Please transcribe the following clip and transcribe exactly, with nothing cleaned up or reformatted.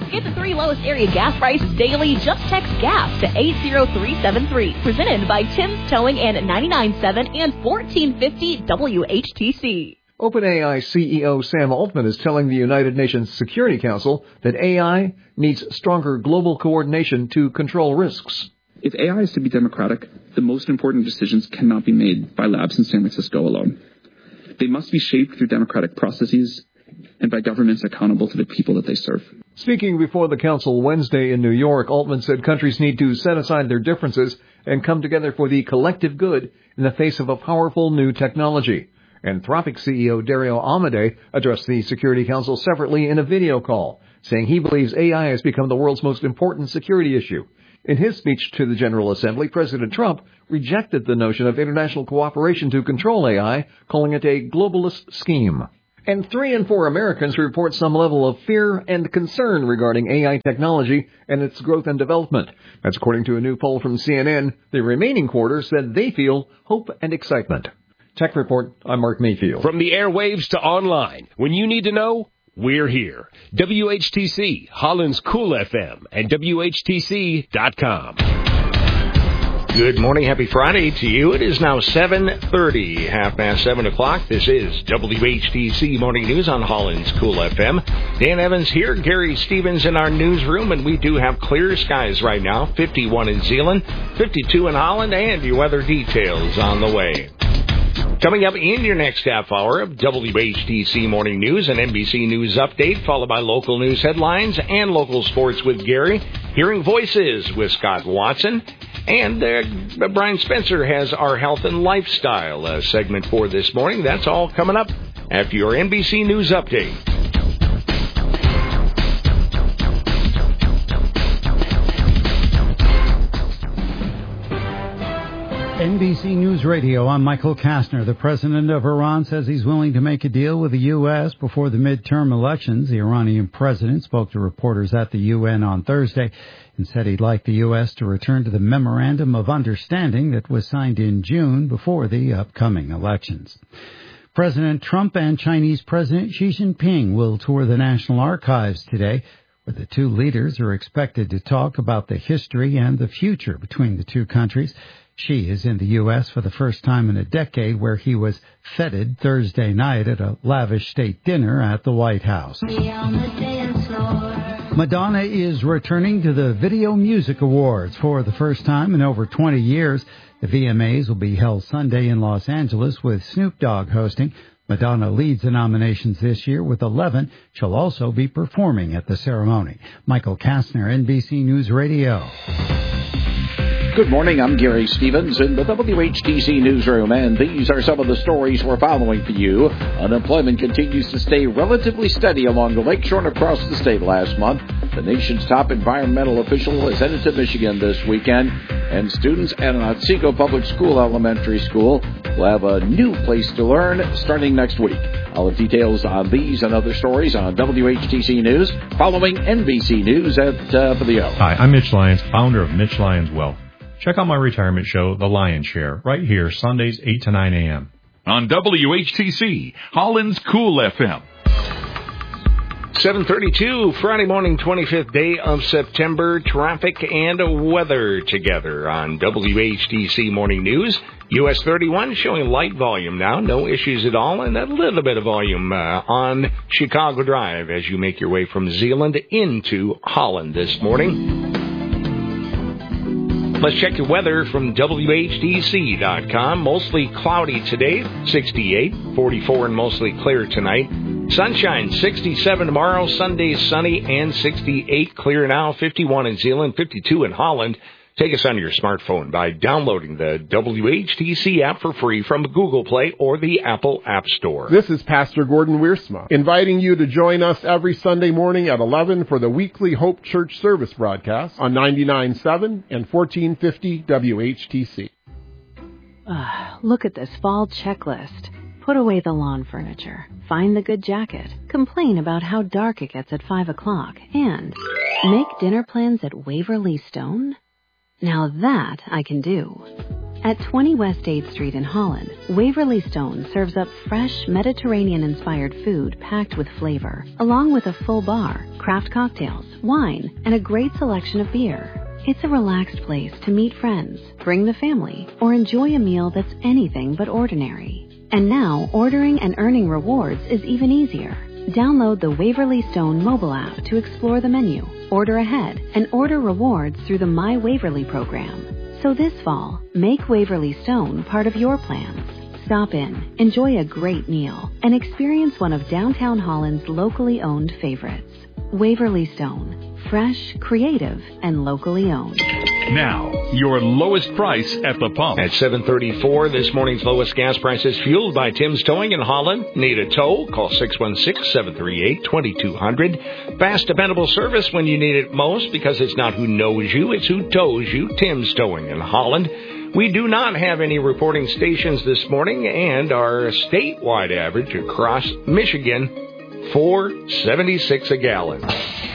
Get the three lowest area gas prices daily. Just text GAS to eight zero three seven three. Presented by Tim's Towing and ninety-nine point seven and fourteen fifty W H T C. OpenAI C E O Sam Altman is telling the United Nations Security Council that A I needs stronger global coordination to control risks. If A I is to be democratic, the most important decisions cannot be made by labs in San Francisco alone. They must be shaped through democratic processes and by governments accountable to the people that they serve. Speaking before the council Wednesday in New York, Altman said countries need to set aside their differences and come together for the collective good in the face of a powerful new technology. Anthropic C E O Dario Amodei addressed the Security Council separately in a video call, saying he believes A I has become the world's most important security issue. In his speech to the General Assembly, President Trump rejected the notion of international cooperation to control A I, calling it a globalist scheme. And three in four Americans report some level of fear and concern regarding A I technology and its growth and development. That's according to a new poll from C N N. The remaining quarter said they feel hope and excitement. Tech Report, I'm Mark Mayfield. From the airwaves to online, when you need to know, we're here. W H T C, Holland's Cool F M, and W H T C dot com. Good morning. Happy Friday to you. It is now seven thirty, half past seven o'clock. This is W H T C Morning News on Holland's Cool F M. Dan Evans here, Gary Stevens in our newsroom, and we do have clear skies right now. fifty-one in Zeeland, fifty-two in Holland, and your weather details on the way. Coming up in your next half hour of W H T C Morning News, an N B C News update, followed by local news headlines and local sports with Gary, Hearing Voices with Scott Watson, and uh, Brian Spencer has our health and lifestyle uh, segment for this morning. That's all coming up after your N B C News update. N B C News Radio, I'm Michael Kastner. The president of Iran says he's willing to make a deal with the U S before the midterm elections. The Iranian president spoke to reporters at the U N on Thursday and said he'd like the U S to return to the Memorandum of Understanding that was signed in June before the upcoming elections. President Trump and Chinese President Xi Jinping will tour the National Archives today, where the two leaders are expected to talk about the history and the future between the two countries. Xi is in the U S for the first time in a decade, where he was feted Thursday night at a lavish state dinner at the White House. Madonna is returning to the Video Music Awards for the first time in over twenty years. The V M As will be held Sunday in Los Angeles with Snoop Dogg hosting. Madonna leads the nominations this year with eleven. She'll also be performing at the ceremony. Michael Kastner, N B C News Radio. Good morning, I'm Gary Stevens in the W H T C newsroom, and these are some of the stories we're following for you. Unemployment continues to stay relatively steady along the lakeshore and across the state last month. The nation's top environmental official is headed to Michigan this weekend, and students at an Otsego Public School elementary school will have a new place to learn starting next week. I'll have details on these and other stories on W H T C News, following N B C News at uh, for the O. Hi, I'm Mitch Lyons, founder of Mitch Lyons Wealth. Check out my retirement show, The Lion's Share, right here, Sundays, eight to nine a.m. on W H T C, Holland's Cool F M. seven thirty-two, Friday morning, twenty-fifth day of September. Traffic and weather together on W H T C Morning News. U S thirty-one showing light volume now, no issues at all, and a little bit of volume uh, on Chicago Drive as you make your way from Zeeland into Holland this morning. Let's check your weather from W H T C dot com. Mostly cloudy today, sixty-eight, forty-four and mostly clear tonight. Sunshine, sixty-seven tomorrow, Sunday sunny and sixty-eight, clear now, fifty-one in Zeeland, fifty-two in Holland. Take us on your smartphone by downloading the W H T C app for free from Google Play or the Apple App Store. This is Pastor Gordon Wiersma, inviting you to join us every Sunday morning at eleven for the weekly Hope Church service broadcast on ninety-nine point seven and fourteen fifty W H T C. Uh, look at this fall checklist. Put away the lawn furniture, find the good jacket, complain about how dark it gets at five o'clock, and make dinner plans at Waverly Stone? Now that I can do. At twenty West eighth Street in Holland, Waverly Stone serves up fresh Mediterranean-inspired food packed with flavor, along with a full bar, craft cocktails, wine, and a great selection of beer. It's a relaxed place to meet friends, bring the family, or enjoy a meal that's anything but ordinary. And now, ordering and earning rewards is even easier. Download the Waverly Stone mobile app to explore the menu, order ahead, and order rewards through the My Waverly program. So this fall, make Waverly Stone part of your plans. Stop in, enjoy a great meal, and experience one of downtown Holland's locally owned favorites. Waverly Stone. Fresh, creative, and locally owned. Now, your lowest price at the pump. At seven thirty-four, this morning's lowest gas prices fueled by Tim's Towing in Holland. Need a tow? Call six one six, seven three eight, two two zero zero. Fast, dependable service when you need it most, because it's not who knows you, it's who tows you. Tim's Towing in Holland. We do not have any reporting stations this morning, and our statewide average across Michigan, four seventy-six a gallon.